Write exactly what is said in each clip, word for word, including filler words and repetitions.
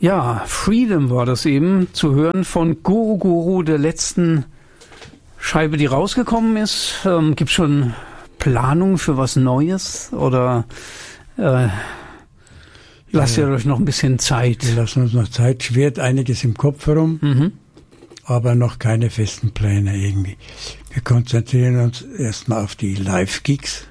Ja, Freedom war das eben, zu hören von Guru Guru, der letzten Scheibe, die rausgekommen ist. Ähm, gibt es schon Planung für was Neues oder äh, lasst ihr euch noch ein bisschen Zeit? Wir lassen uns noch Zeit, schwirrt einiges im Kopf herum, mhm. aber noch keine festen Pläne irgendwie. Wir konzentrieren uns erstmal auf die Live-Gigs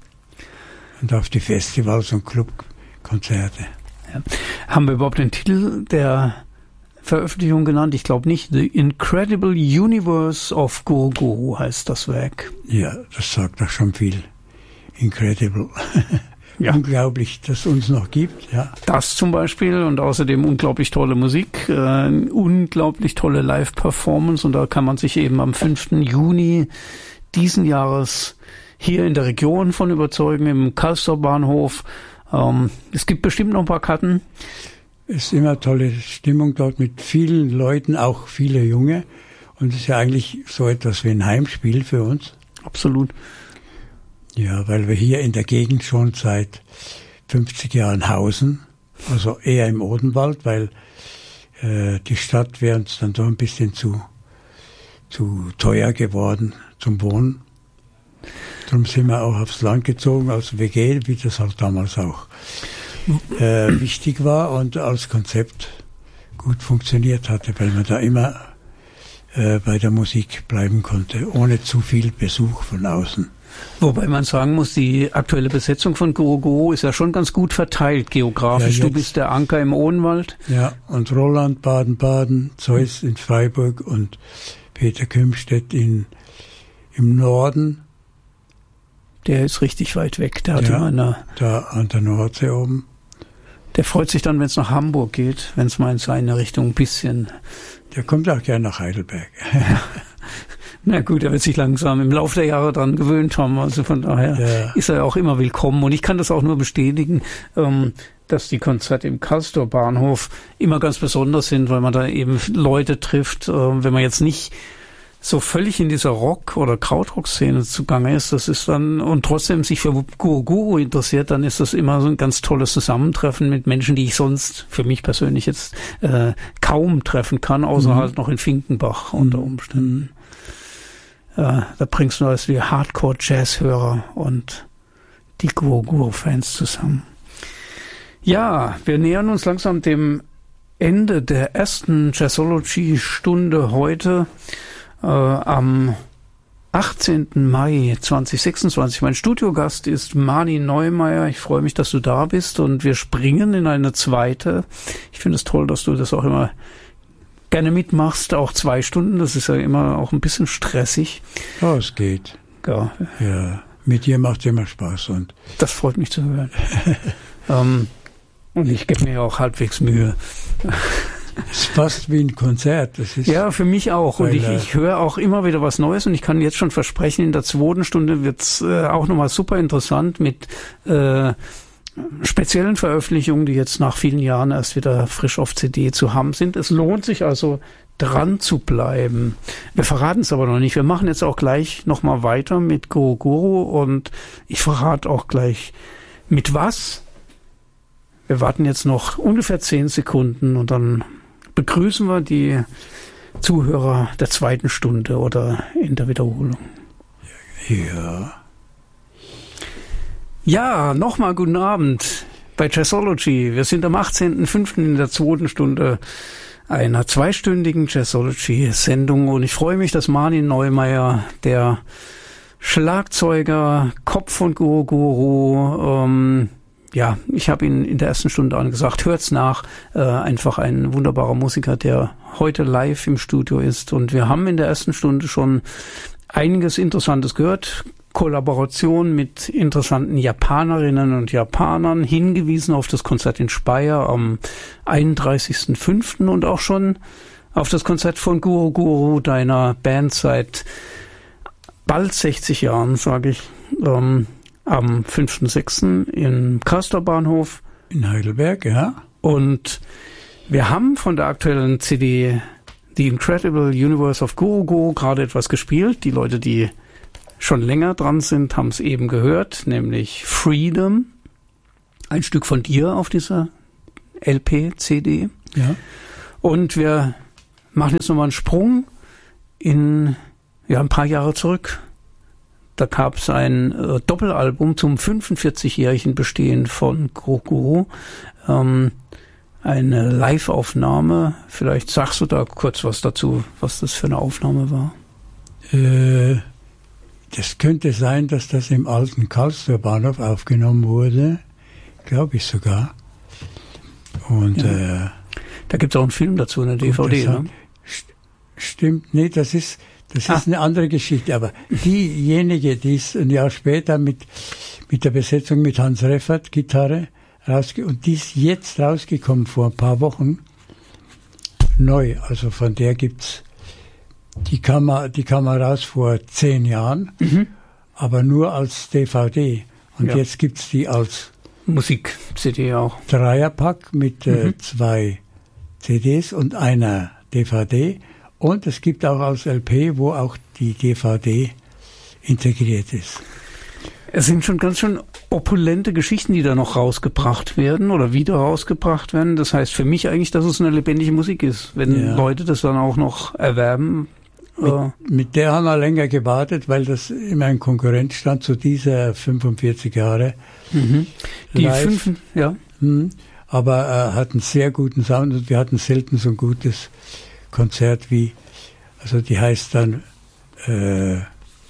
und auf die Festivals und Clubkonzerte. Ja. Haben wir überhaupt den Titel der Veröffentlichung genannt? Ich glaube nicht. The Incredible Universe of Guru Guru heißt das Werk. Ja, das sagt doch schon viel. Incredible. Ja. Unglaublich, dass es uns noch gibt. Ja. Das zum Beispiel und außerdem unglaublich tolle Musik, äh, unglaublich tolle Live-Performance und da kann man sich eben am fünften Juni diesen Jahres hier in der Region von überzeugen, im Karlstor Bahnhof. Ähm, es gibt bestimmt noch ein paar Karten. Es ist immer tolle Stimmung dort mit vielen Leuten, auch viele Junge. Und es ist ja eigentlich so etwas wie ein Heimspiel für uns. Absolut. Ja, weil wir hier in der Gegend schon seit fünfzig Jahren hausen. Also eher im Odenwald, weil äh, die Stadt wäre uns dann doch ein bisschen zu, zu teuer geworden zum Wohnen. Darum sind wir auch aufs Land gezogen als W G, wie das halt damals auch äh, wichtig war und als Konzept gut funktioniert hatte, weil man da immer äh, bei der Musik bleiben konnte, ohne zu viel Besuch von außen. Wobei man sagen muss, die aktuelle Besetzung von Guru Guru ist ja schon ganz gut verteilt geografisch. Ja, du bist der Anker im Odenwald. Ja, und Roland Baden-Baden, Zeus in Freiburg und Peter Kümstedt in, im Norden. Der ist richtig weit weg. Der hat ja, immer eine, da an der Nordsee oben. Der freut sich dann, wenn es nach Hamburg geht, wenn es mal in seine Richtung ein bisschen... Der kommt auch gerne nach Heidelberg. Na gut, er wird sich langsam im Laufe der Jahre dran gewöhnt haben. Also von daher ja. ist er auch immer willkommen. Und ich kann das auch nur bestätigen, ähm, dass die Konzerte im Karlstor Bahnhof immer ganz besonders sind, weil man da eben Leute trifft. Äh, wenn man jetzt nicht so völlig in dieser Rock- oder Krautrock-Szene zugange ist, das ist dann, und trotzdem sich für Guru Guru interessiert, dann ist das immer so ein ganz tolles Zusammentreffen mit Menschen, die ich sonst für mich persönlich jetzt äh, kaum treffen kann, außer mhm. halt noch in Finkenbach unter Umständen. Äh, da bringst du als wie Hardcore-Jazz-Hörer und die Guru Guru-Fans zusammen. Ja, wir nähern uns langsam dem Ende der ersten Jazzology-Stunde heute. Äh, am achtzehnten Mai zweitausendsechsundzwanzig. Mein Studiogast ist Mani Neumeier. Ich freue mich, dass du da bist und wir springen in eine zweite. Ich finde es toll, dass du das auch immer gerne mitmachst, auch zwei Stunden. Das ist ja immer auch ein bisschen stressig. Oh, es geht. Ja, ja, mit dir macht es immer Spaß. Und das freut mich zu hören. ähm, und ich gebe mir auch halbwegs Mühe. Es ist fast wie ein Konzert. Das ist ja, für mich auch. Und ich, ich höre auch immer wieder was Neues und ich kann jetzt schon versprechen, in der zweiten Stunde wird's äh, auch nochmal super interessant mit äh, speziellen Veröffentlichungen, die jetzt nach vielen Jahren erst wieder frisch auf C D zu haben sind. Es lohnt sich also, dran zu bleiben. Wir verraten es aber noch nicht. Wir machen jetzt auch gleich nochmal weiter mit Guru Guru und ich verrate auch gleich mit was. Wir warten jetzt noch ungefähr zehn Sekunden und dann begrüßen wir die Zuhörer der zweiten Stunde oder in der Wiederholung. Ja. Ja, nochmal guten Abend bei Jazzology. Wir sind am achtzehnten fünften in der zweiten Stunde einer zweistündigen Jazzology-Sendung und ich freue mich, dass Mani Neumeier, der Schlagzeuger, Kopf von Guru Guru, ähm, ja, ich habe ihn in der ersten Stunde angesagt, hört's nach, äh, einfach ein wunderbarer Musiker, der heute live im Studio ist und wir haben in der ersten Stunde schon einiges Interessantes gehört, Kollaboration mit interessanten Japanerinnen und Japanern, hingewiesen auf das Konzert in Speyer am einunddreißigsten fünften und auch schon auf das Konzert von Guru Guru, deiner Band seit bald sechzig Jahren, sage ich, ähm, am fünften sechsten im Karlstor Bahnhof. In Heidelberg, ja. Und wir haben von der aktuellen C D The Incredible Universe of Guru Guru gerade etwas gespielt. Die Leute, die schon länger dran sind, haben es eben gehört, nämlich Freedom. Ein Stück von dir auf dieser L P, C D. Ja. Und wir machen jetzt nochmal einen Sprung in ja, ein paar Jahre zurück. Da gab es ein äh, Doppelalbum zum fünfundvierzigjährigen Bestehen von Guru. Ähm, eine Live-Aufnahme. Vielleicht sagst du da kurz was dazu, was das für eine Aufnahme war. Äh, das könnte sein, dass das im alten Karlsruher Bahnhof aufgenommen wurde. Glaube ich sogar. Und ja. äh, da gibt es auch einen Film dazu, eine D V D. Hat, ne? st- stimmt, nee, das ist das ist ah. eine andere Geschichte. Aber diejenige, die ist ein Jahr später mit mit der Besetzung mit Hans Reffert Gitarre rausge und die ist jetzt rausgekommen vor ein paar Wochen neu. Also von der gibt's die kam die kam raus vor zehn Jahren, mhm. aber nur als D V D. Und ja. jetzt gibt's die als Musik-C D auch. Dreierpack mit mhm. äh, zwei C Ds und einer D V D. Und es gibt auch als L P, wo auch die D V D integriert ist. Es sind schon ganz schön opulente Geschichten, die da noch rausgebracht werden oder wieder rausgebracht werden. Das heißt für mich eigentlich, dass es eine lebendige Musik ist, wenn ja. Leute das dann auch noch erwerben. Mit, mit der haben wir länger gewartet, weil das immer ein Konkurrent stand zu dieser fünfundvierzig Jahre. Mhm. Die fünf, ja. Mhm. Aber äh, hat einen sehr guten Sound und wir hatten selten so ein gutes Konzert wie, also die heißt dann äh,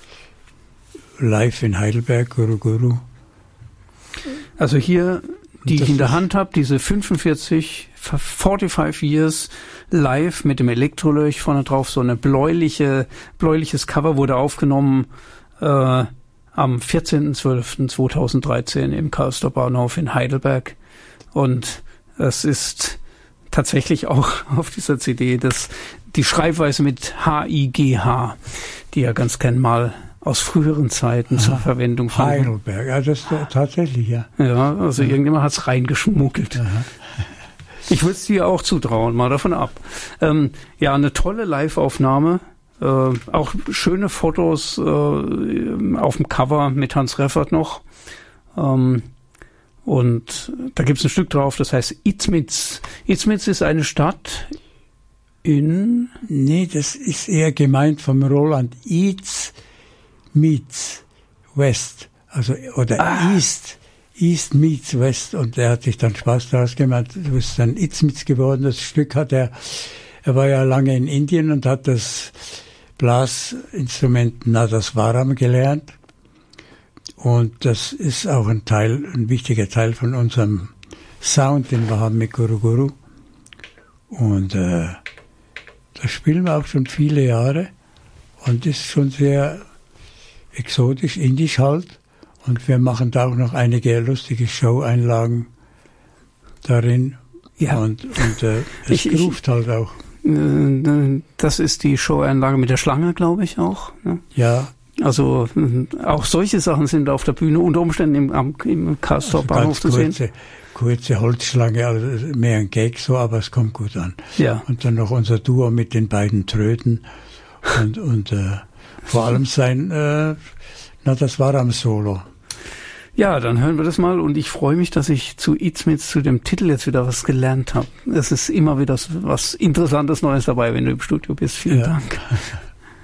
Live in Heidelberg, Guru Guru. Also hier, die ich in der Hand habe, diese fünfundvierzig, forty-five Years live mit dem Elektroleuch vorne drauf, so eine bläuliche, bläuliches Cover wurde aufgenommen äh, am vierzehnten zwölften zweitausenddreizehn im Karlsruher Bahnhof in Heidelberg. Und es ist tatsächlich auch auf dieser C D das, die Schreibweise mit H I G H, die ja ganz gern mal aus früheren Zeiten Aha. zur Verwendung von Heidelberg, ja, das ist tatsächlich, ja. Ja, also ja. irgendjemand hat es reingeschmuggelt. Aha. Ich würde es dir auch zutrauen, mal davon ab. Ähm, ja, eine tolle Live-Aufnahme, äh, auch schöne Fotos äh, auf dem Cover mit Hans Reffert noch. Ähm, und da gibt es ein Stück drauf, das heißt Izmitz. Izmitz ist eine Stadt in... Nee, das ist eher gemeint vom Roland Iz meets West, also oder ah. East, East meets West, und er hat sich dann Spaß daraus gemacht. Du bist dann Izmitz geworden. Das Stück hat er, er war ja lange in Indien und hat das Blasinstrument Nadaswaram gelernt, und das ist auch ein Teil, ein wichtiger Teil von unserem Sound, den wir haben mit Guru Guru, und äh, das spielen wir auch schon viele Jahre und ist schon sehr exotisch, indisch halt. Und wir machen da auch noch einige lustige Show-Einlagen darin. Ja. Und, und äh, es ich, ruft halt auch. Das ist die Show-Einlage mit der Schlange, glaube ich, auch. Ne? Ja. Also auch solche Sachen sind auf der Bühne unter Umständen im, am, im Karlsruher also Bahnhof zu sehen. Kurze, kurze Holzschlange, also mehr ein Gag so, aber es kommt gut an. Ja. Und dann noch unser Duo mit den beiden Tröten und, und äh, vor allem sein, äh, na, das war am Solo. Ja, dann hören wir das mal, und ich freue mich, dass ich zu Izmitz, zu dem Titel jetzt wieder was gelernt habe. Es ist immer wieder was Interessantes Neues dabei, wenn du im Studio bist. Vielen ja. Dank.